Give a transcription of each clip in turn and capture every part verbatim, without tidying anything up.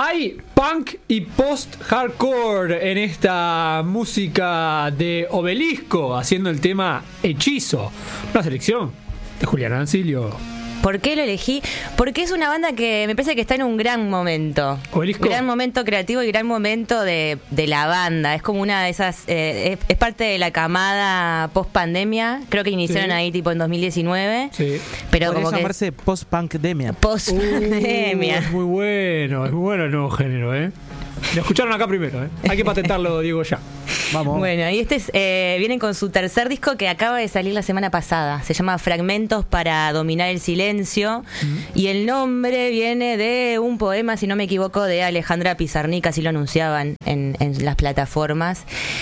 Hay punk y post-hardcore en esta música de Obelisco, haciendo el tema Hechizo. Una selección de Julián Ancilio. ¿Por qué lo elegí? Porque es una banda que me parece que está en un gran momento. Obelisco. Gran momento creativo y gran momento de, de la banda. Es como una de esas... Eh, es, es parte de la camada post-pandemia. Creo que iniciaron Sí. ahí tipo en dos mil diecinueve. Sí. Pero Podría como que... llamarse post-punkdemia. Post-pandemia. Uh, es muy bueno, es muy bueno el nuevo género, ¿eh? Lo escucharon acá primero, ¿eh? Hay que patentarlo, digo, ya. Vamos. Bueno, y este es, eh, vienen con su tercer disco que acaba de salir la semana pasada. Se llama Fragmentos para dominar el silencio. Mm. Y el nombre viene de un poema, si no me equivoco, de Alejandra Pizarnik, así lo anunciaban en, en las plataformas.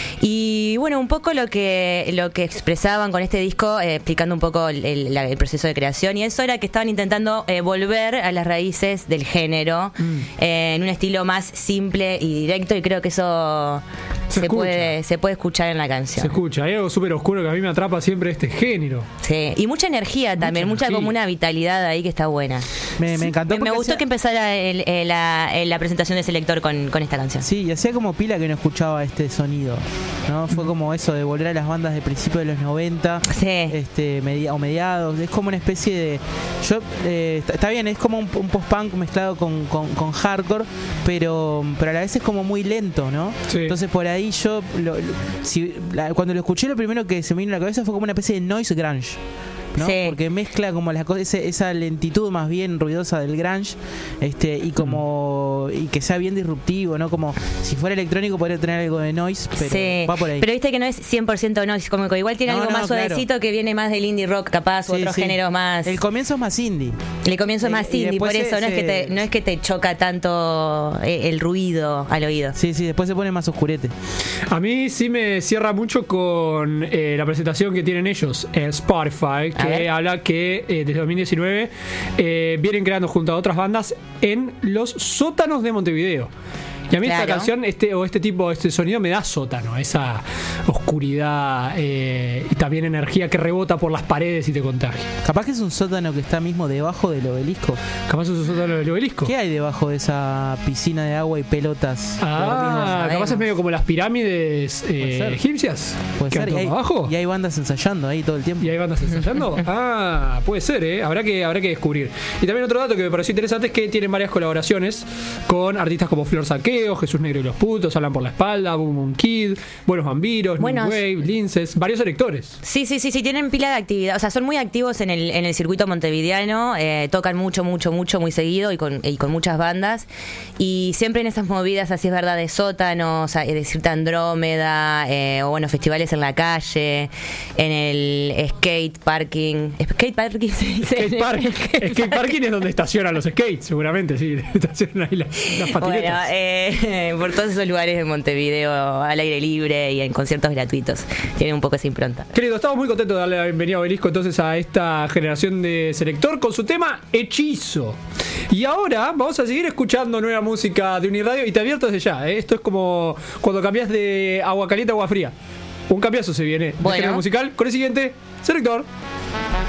Y bueno, un poco lo que lo que expresaban con este disco, eh, explicando un poco el, el, la, el proceso de creación. Y eso era que estaban intentando eh, volver a las raíces del género, mm. eh, en un estilo más simple y directo, y creo que eso se, se puede se puede escuchar en la canción. Se escucha, hay algo súper oscuro que a mí me atrapa siempre este género. Sí, y mucha energía también, mucha, mucha como una vitalidad ahí que está buena. Me, me encantó. Me, me gustó hacía... que empezara el, el, la, el, la presentación de Selector con, con esta canción. Sí, y hacía como pila que no escuchaba este sonido, ¿no? Fue como eso de volver a las bandas de principios de los noventa, sí. este, media, o mediados. Es como una especie de... yo eh, Está bien, es como un, un post-punk mezclado con, con, con hardcore, pero, pero a la vez es como muy lento, ¿no? Sí. Entonces por ahí yo... Lo, lo, si, la, cuando lo escuché, lo primero que se me vino a la cabeza fue como una especie de noise grunge, ¿no? Sí. Porque mezcla como las cosas, esa, esa lentitud más bien ruidosa del grunge, este, y como y que sea bien disruptivo, ¿no? Como si fuera electrónico podría tener algo de noise, pero sí. va por ahí. Pero viste que no es cien por ciento noise, como que igual tiene no, algo no, más claro. suavecito, que viene más del indie rock capaz, sí, u otros sí. géneros más. El comienzo es más indie. El comienzo es más y, indie, y por eso se, no, se... es que te, no es que te choca tanto el ruido al oído. Sí, sí, después se pone más oscurete. A mí sí me cierra mucho con eh, la presentación que tienen ellos en Spotify, que habla que eh, desde dos mil diecinueve eh, vienen creando junto a otras bandas en los sótanos de Montevideo. Y a mí claro. esta canción, este o este tipo, este sonido me da sótano, esa oscuridad eh, y también energía que rebota por las paredes y te contagia. Capaz que es un sótano que está mismo debajo del obelisco. Capaz es un sótano del obelisco. ¿Qué hay debajo de esa piscina de agua y pelotas? Ah, capaz es medio como las pirámides eh, egipcias. Puede ser. Y hay, abajo. y hay bandas ensayando ahí todo el tiempo. ¿Y hay bandas ensayando? Ah, puede ser, ¿eh? Habrá que, habrá que descubrir. Y también otro dato que me pareció interesante es que tienen varias colaboraciones con artistas como Flor Saqueo, Jesús Negro y los Putos, Hablan por la Espalda, Boom Boom Kid, Buenos Vampiros, New Wave, Linces, varios electores. Sí, sí, sí, sí, tienen pila de actividad, o sea, son muy activos en el, en el circuito montevideano, eh, tocan mucho, mucho, mucho, muy seguido y con, y con muchas bandas, y siempre en esas movidas, así es verdad, de sótanos, es decir, Andrómeda, eh, o bueno, festivales en la calle, en el skate parking, skate parking se dice. Skate, park, skate, skate parking es donde estacionan los skates, seguramente, sí, estacionan ahí las, las patinetas. Bueno, eh, por todos esos lugares de Montevideo al aire libre y en conciertos gratuitos. Tienen un poco esa impronta. Querido, estamos muy contentos de darle la bienvenida a Obelisco entonces a esta generación de Selector con su tema Hechizo. Y ahora vamos a seguir escuchando nueva música de Uniradio y te advierto desde ya, ¿eh? Esto es como cuando cambias de agua caliente a agua fría. Un cambiazo se viene de bueno. género musical con el siguiente Selector.